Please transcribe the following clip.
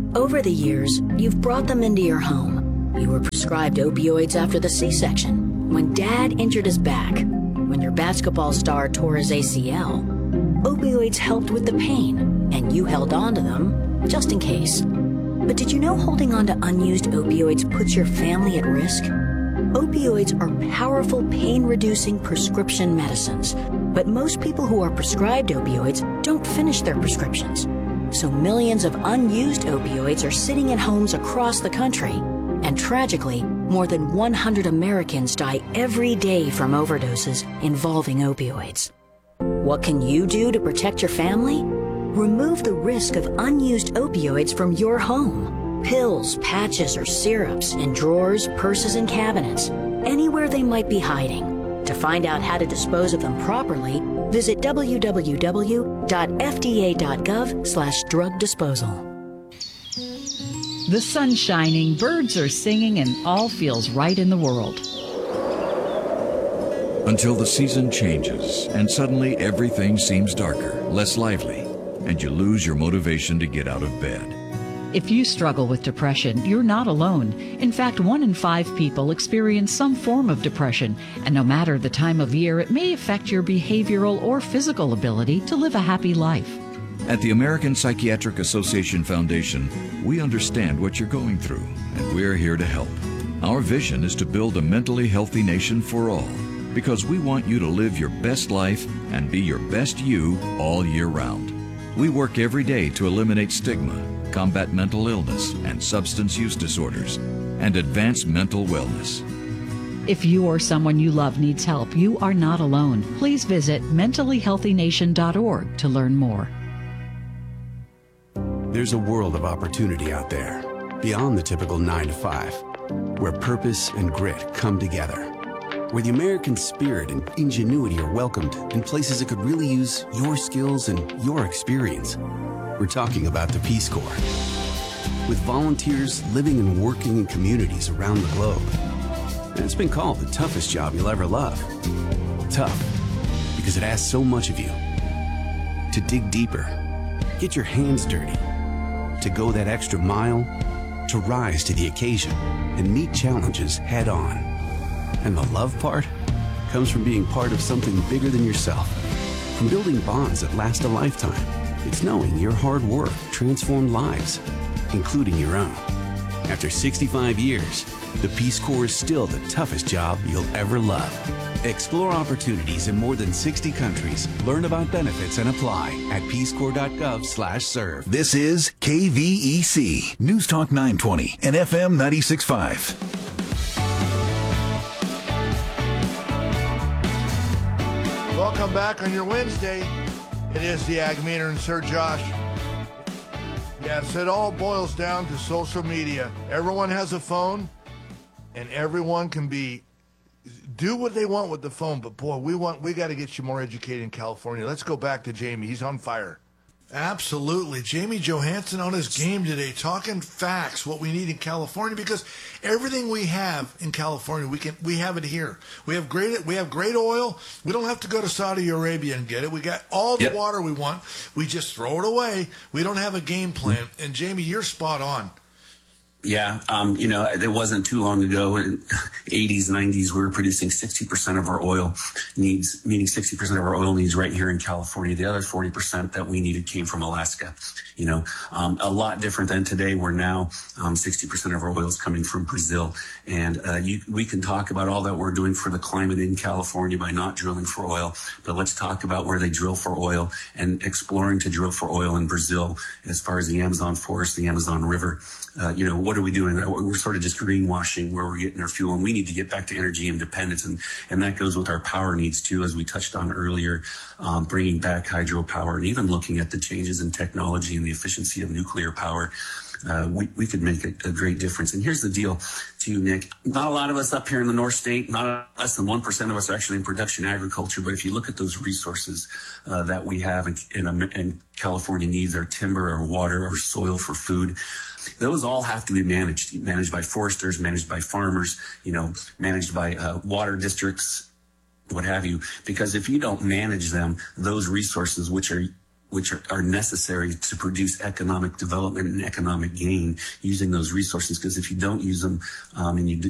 Over the years, you've brought them into your home. You were prescribed opioids after the C-section, when Dad injured his back, when your basketball star tore his ACL. Opioids helped with the pain, and you held on to them just in case. But did you know holding on to unused opioids puts your family at risk? Opioids are powerful pain-reducing prescription medicines, but most people who are prescribed opioids don't finish their prescriptions. So millions of unused opioids are sitting in homes across the country. And tragically, more than 100 Americans die every day from overdoses involving opioids. What can you do to protect your family? Remove the risk of unused opioids from your home. Pills, patches, or syrups in drawers, purses, and cabinets, anywhere they might be hiding. To find out how to dispose of them properly, visit www.fda.gov/drug disposal. The sun's shining, birds are singing, and all feels right in the world. Until the season changes, and suddenly everything seems darker, less lively, and you lose your motivation to get out of bed. If you struggle with depression, you're not alone. In fact, 1 in 5 people experience some form of depression, and no matter the time of year, it may affect your behavioral or physical ability to live a happy life. At the American Psychiatric Association Foundation, we understand what you're going through, and we're here to help. Our vision is to build a mentally healthy nation for all, because we want you to live your best life and be your best you all year round. We work every day to eliminate stigma, combat mental illness and substance use disorders, and advance mental wellness. If you or someone you love needs help, you are not alone. Please visit mentallyhealthynation.org to learn more. There's a world of opportunity out there, beyond the typical 9 to 5, where purpose and grit come together, where the American spirit and ingenuity are welcomed in places that could really use your skills and your experience. We're talking about the Peace Corps. With volunteers living and working in communities around the globe. And it's been called the toughest job you'll ever love. Tough, because it asks so much of you. To dig deeper, get your hands dirty, to go that extra mile, to rise to the occasion and meet challenges head on. And the love part comes from being part of something bigger than yourself, from building bonds that last a lifetime. It's knowing your hard work transformed lives, including your own. After 65 years, the Peace Corps is still the toughest job you'll ever love. Explore opportunities in more than 60 countries. Learn about benefits and apply at peacecorps.gov/serve. This is KVEC, News Talk 920 and FM 96.5. Welcome back on your Wednesday. It is the Ag Meter and Sir Josh. Yes, it all boils down to social media. Everyone has a phone, and everyone can do what they want with the phone. But boy, we got to get you more educated in California. Let's go back to Jamie. He's on fire. Absolutely. Jamie Johansson on his game today, talking facts, what we need in California, because everything we have in California, we have it here. We have great oil. We don't have to go to Saudi Arabia and get it. We got all the water we want. We just throw it away. We don't have a game plan. And Jamie, you're spot on. Yeah, it wasn't too long ago, in 80s, 90s, we were producing 60% of our oil needs, meaning 60% of our oil needs right here in California. The other 40% that we needed came from Alaska. A lot different than today, where now 60% of our oil is coming from Brazil. And we can talk about all that we're doing for the climate in California by not drilling for oil, but let's talk about where they drill for oil and exploring to drill for oil in Brazil, as far as the Amazon forest, the Amazon River. What are we doing? We're sort of just greenwashing where we're getting our fuel, and we need to get back to energy independence. And that goes with our power needs too, as we touched on earlier, bringing back hydropower and even looking at the changes in technology and the efficiency of nuclear power. We could make a great difference. And here's the deal to you, Nick. Not a lot of us up here in the North State, not less than 1% of us are actually in production agriculture. But if you look at those resources that we have and California needs, our timber, our water, our soil for food, those all have to be managed by foresters, managed by farmers, managed by water districts, what have you. Because if you don't manage them, those resources, which are which are necessary to produce economic development and economic gain using those resources. Because if you don't use them and